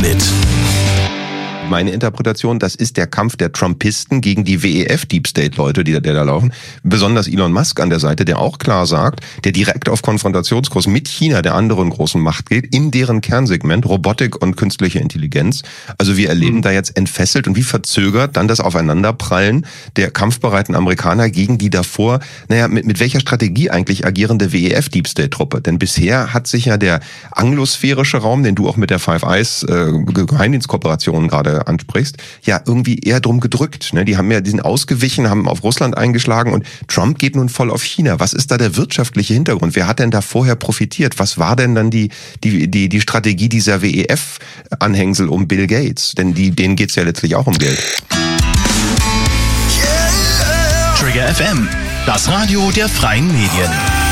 Querschnitt. Meine Interpretation, das ist der Kampf der Trumpisten gegen die WEF-Deep-State-Leute, die da laufen. Besonders Elon Musk an der Seite, der auch klar sagt, der direkt auf Konfrontationskurs mit China, der anderen großen Macht geht, in deren Kernsegment Robotik und künstliche Intelligenz. Also wir erleben da jetzt entfesselt und wie verzögert dann das Aufeinanderprallen der kampfbereiten Amerikaner gegen die davor, mit welcher Strategie eigentlich agierende WEF-Deep-State-Truppe. Denn bisher hat sich ja der anglosphärische Raum, den du auch mit der Five Eyes Geheimdienstkooperation gerade ansprichst, ja irgendwie eher drum gedrückt. Ne? Die sind ausgewichen, haben auf Russland eingeschlagen und Trump geht nun voll auf China. Was ist da der wirtschaftliche Hintergrund? Wer hat denn da vorher profitiert? Was war denn dann die Strategie dieser WEF-Anhängsel um Bill Gates? Denn denen geht's ja letztlich auch um Geld. Trigger FM, das Radio der freien Medien.